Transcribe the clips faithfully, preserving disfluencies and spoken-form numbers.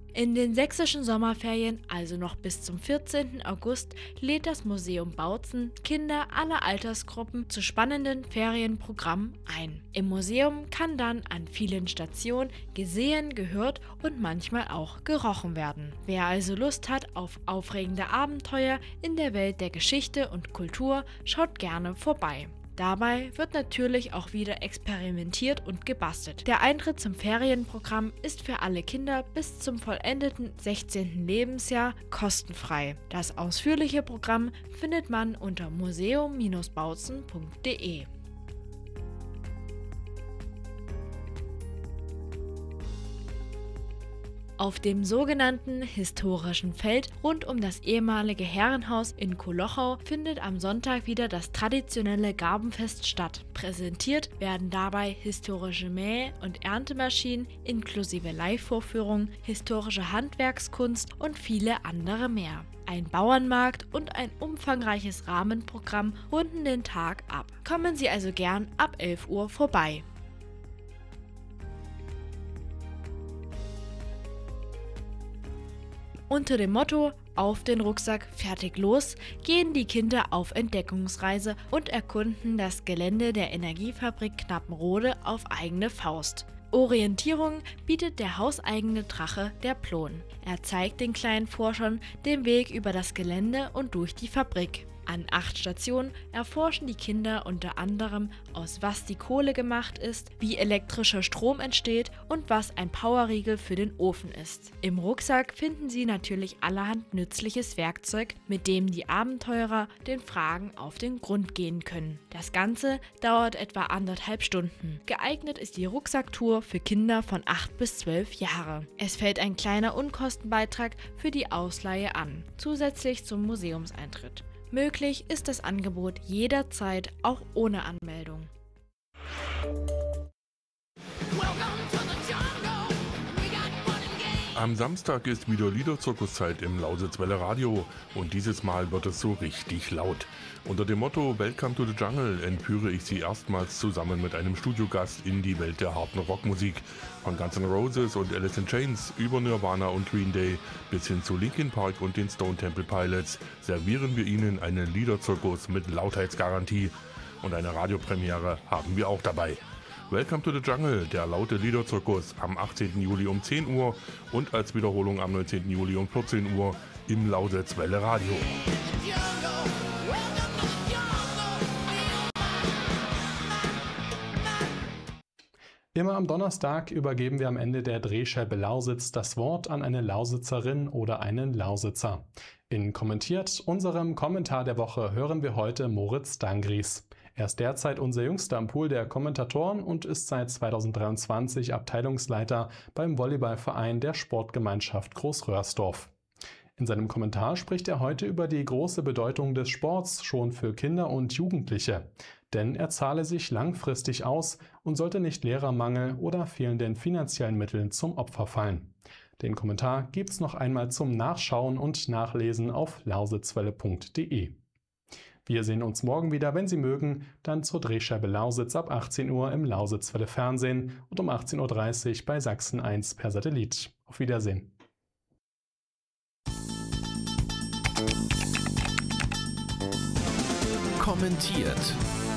In den sächsischen Sommerferien, also noch bis zum vierzehnten August, lädt das Museum Bautzen Kinder aller Altersgruppen zu spannenden Ferienprogrammen ein. Im Museum kann dann an vielen Stationen gesehen, gehört und manchmal auch gerochen werden. Wer also Lust hat auf aufregende Abenteuer in der Welt der Geschichte und Kultur, schaut gerne vorbei. Dabei wird natürlich auch wieder experimentiert und gebastelt. Der Eintritt zum Ferienprogramm ist für alle Kinder bis zum vollendeten sechzehnten Lebensjahr kostenfrei. Das ausführliche Programm findet man unter museum Bindestrich bautzen Punkt de. Auf dem sogenannten historischen Feld rund um das ehemalige Herrenhaus in Kolochau findet am Sonntag wieder das traditionelle Garbenfest statt. Präsentiert werden dabei historische Mäh- und Erntemaschinen inklusive Live-Vorführungen, historische Handwerkskunst und viele andere mehr. Ein Bauernmarkt und ein umfangreiches Rahmenprogramm runden den Tag ab. Kommen Sie also gern ab elf Uhr vorbei. Unter dem Motto „Auf den Rucksack, fertig los" gehen die Kinder auf Entdeckungsreise und erkunden das Gelände der Energiefabrik Knappenrode auf eigene Faust. Orientierung bietet der hauseigene Drache, der Plon. Er zeigt den kleinen Forschern den Weg über das Gelände und durch die Fabrik. An acht Stationen erforschen die Kinder unter anderem, aus was die Kohle gemacht ist, wie elektrischer Strom entsteht und was ein Powerriegel für den Ofen ist. Im Rucksack finden sie natürlich allerhand nützliches Werkzeug, mit dem die Abenteurer den Fragen auf den Grund gehen können. Das Ganze dauert etwa anderthalb Stunden. Geeignet ist die Rucksacktour für Kinder von acht bis zwölf Jahre. Es fällt ein kleiner Unkostenbeitrag für die Ausleihe an, zusätzlich zum Museumseintritt. Möglich ist das Angebot jederzeit, auch ohne Anmeldung. Am Samstag ist wieder Liederzirkuszeit im Lausitzwelle Radio und dieses Mal wird es so richtig laut. Unter dem Motto Welcome to the Jungle entführe ich Sie erstmals zusammen mit einem Studiogast in die Welt der harten Rockmusik. Von Guns N' Roses und Alice in Chains über Nirvana und Green Day bis hin zu Linkin Park und den Stone Temple Pilots servieren wir Ihnen einen Liederzirkus mit Lautheitsgarantie. Und eine Radiopremiere haben wir auch dabei. Welcome to the Jungle, der laute Liederzirkus am achtzehnten Juli um zehn Uhr und als Wiederholung am neunzehnten Juli um vierzehn Uhr im Lausitzwelle Radio. Immer am Donnerstag übergeben wir am Ende der Drehscheibe Lausitz das Wort an eine Lausitzerin oder einen Lausitzer. In Kommentiert, unserem Kommentar der Woche, hören wir heute Moritz Dangries. Er ist derzeit unser jüngster am Pool der Kommentatoren und ist seit zweitausenddreiundzwanzig Abteilungsleiter beim Volleyballverein der Sportgemeinschaft Großröhrsdorf. In seinem Kommentar spricht er heute über die große Bedeutung des Sports schon für Kinder und Jugendliche. Denn er zahle sich langfristig aus und sollte nicht Lehrermangel oder fehlenden finanziellen Mitteln zum Opfer fallen. Den Kommentar gibt's noch einmal zum Nachschauen und Nachlesen auf lausitzwelle punkt de. Wir sehen uns morgen wieder, wenn Sie mögen, dann zur Drehscheibe Lausitz ab achtzehn Uhr im Lausitzwelle Fernsehen und um achtzehn Uhr dreißig bei Sachsen eins per Satellit. Auf Wiedersehen. Kommentiert.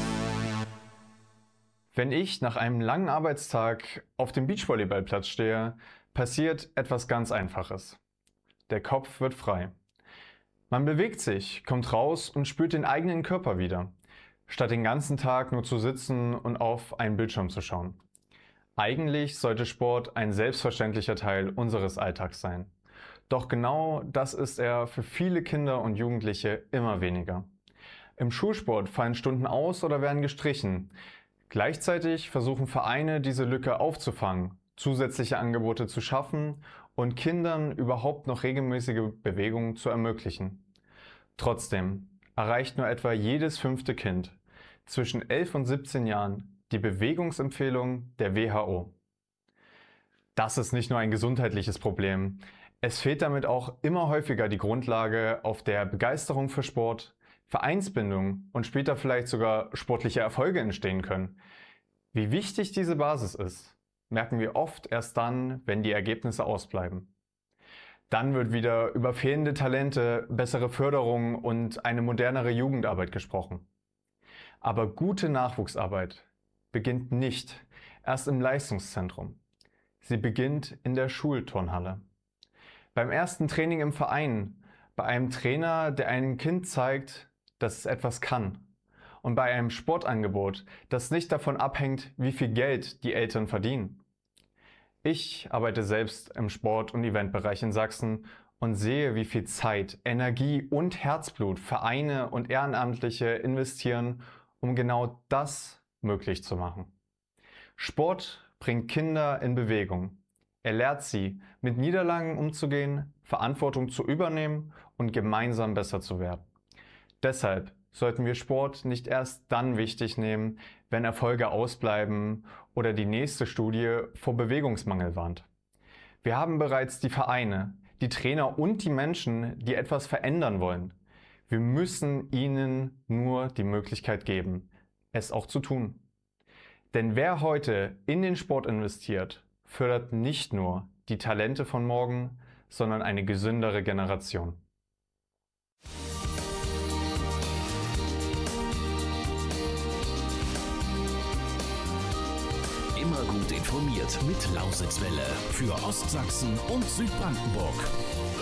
Wenn ich nach einem langen Arbeitstag auf dem Beachvolleyballplatz stehe, passiert etwas ganz Einfaches. Der Kopf wird frei. Man bewegt sich, kommt raus und spürt den eigenen Körper wieder, statt den ganzen Tag nur zu sitzen und auf einen Bildschirm zu schauen. Eigentlich sollte Sport ein selbstverständlicher Teil unseres Alltags sein. Doch genau das ist er für viele Kinder und Jugendliche immer weniger. Im Schulsport fallen Stunden aus oder werden gestrichen. Gleichzeitig versuchen Vereine, diese Lücke aufzufangen, zusätzliche Angebote zu schaffen und Kindern überhaupt noch regelmäßige Bewegungen zu ermöglichen. Trotzdem erreicht nur etwa jedes fünfte Kind zwischen elf und siebzehn Jahren die Bewegungsempfehlung der W H O. Das ist nicht nur ein gesundheitliches Problem. Es fehlt damit auch immer häufiger die Grundlage, auf der Begeisterung für Sport, Vereinsbindung und später vielleicht sogar sportliche Erfolge entstehen können. Wie wichtig diese Basis ist, merken wir oft erst dann, wenn die Ergebnisse ausbleiben. Dann wird wieder über fehlende Talente, bessere Förderung und eine modernere Jugendarbeit gesprochen. Aber gute Nachwuchsarbeit beginnt nicht erst im Leistungszentrum. Sie beginnt in der Schulturnhalle. Beim ersten Training im Verein, bei einem Trainer, der einem Kind zeigt, dass es etwas kann. Und bei einem Sportangebot, das nicht davon abhängt, wie viel Geld die Eltern verdienen. Ich arbeite selbst im Sport- und Eventbereich in Sachsen und sehe, wie viel Zeit, Energie und Herzblut Vereine und Ehrenamtliche investieren, um genau das möglich zu machen. Sport bringt Kinder in Bewegung. Er lehrt sie, mit Niederlagen umzugehen, Verantwortung zu übernehmen und gemeinsam besser zu werden. Deshalb sollten wir Sport nicht erst dann wichtig nehmen, wenn Erfolge ausbleiben oder die nächste Studie vor Bewegungsmangel warnt. Wir haben bereits die Vereine, die Trainer und die Menschen, die etwas verändern wollen. Wir müssen ihnen nur die Möglichkeit geben, es auch zu tun. Denn wer heute in den Sport investiert, fördert nicht nur die Talente von morgen, sondern eine gesündere Generation. Immer gut informiert mit Lausitzwelle für Ostsachsen und Südbrandenburg.